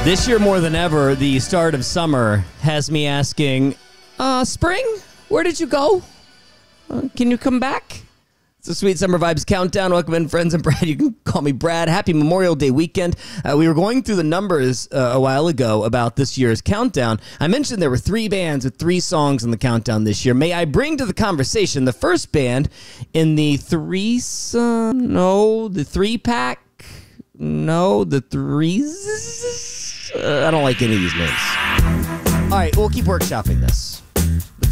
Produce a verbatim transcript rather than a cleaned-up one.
This year more than ever, the start of summer has me asking, uh, spring, where did you go? Uh, can you come back? It's a Sweet Summer Vibes Countdown. Welcome in, friends. I'm Brad. You can call me Brad. Happy Memorial Day weekend. Uh, we were going through the numbers uh, a while ago about this year's countdown. I mentioned there were three bands with three songs in the countdown this year. May I bring to the conversation the first band in the three, uh, no, the three-pack, no, the threes? Uh, I don't like any of these names. All right, we'll keep workshopping this.